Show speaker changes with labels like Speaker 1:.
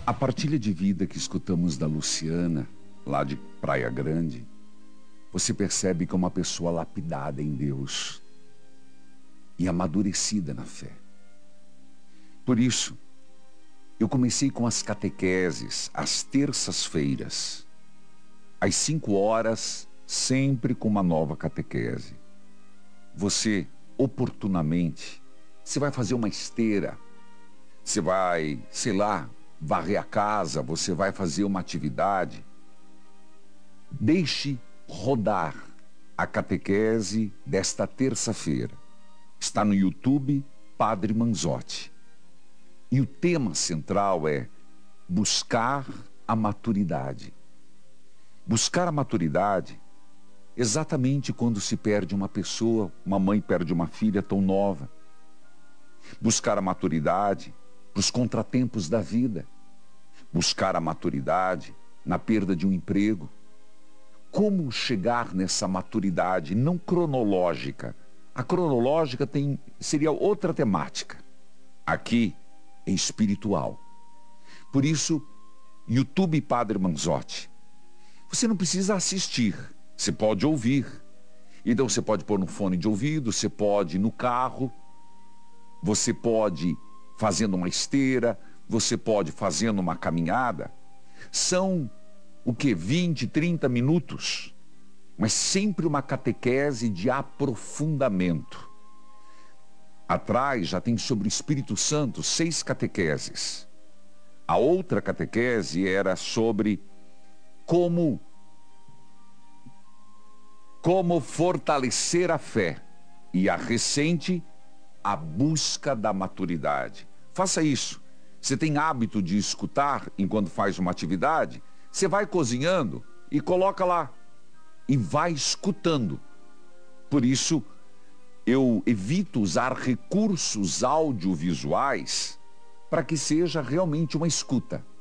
Speaker 1: A partilha de vida que escutamos da Luciana, lá de Praia Grande, você percebe que é uma pessoa lapidada em Deus e amadurecida na fé. Por isso, eu comecei com as catequeses, às terças-feiras, às 5 horas, sempre com uma nova catequese. Você, oportunamente, você vai fazer uma esteira, você vai, sei lá, varrer a casa, você vai fazer uma atividade. Deixe rodar a catequese desta terça-feira. Está no YouTube, Padre Manzotti. E o tema central é buscar a maturidade. Buscar a maturidade exatamente quando se perde uma pessoa, uma mãe perde uma filha tão nova. Buscar a maturidade para os contratempos da vida. Buscar a maturidade na perda de um emprego. Como chegar nessa maturidade não cronológica? A cronológica seria outra temática. Aqui é espiritual. Por isso, YouTube Padre Manzotti. Você não precisa assistir, você pode ouvir. Então você pode pôr no fone de ouvido, você pode ir no carro, você pode fazendo uma esteira, você pode fazendo uma caminhada. São o que? 20, 30 minutos. Mas sempre uma catequese de aprofundamento. Atrás já tem sobre o Espírito Santo 6 catequeses. A outra catequese era sobre como fortalecer a fé. E a recente, a busca da maturidade. Faça isso. Você tem hábito de escutar enquanto faz uma atividade? Você vai cozinhando e coloca lá. E vai escutando. Por isso, eu evito usar recursos audiovisuais para que seja realmente uma escuta.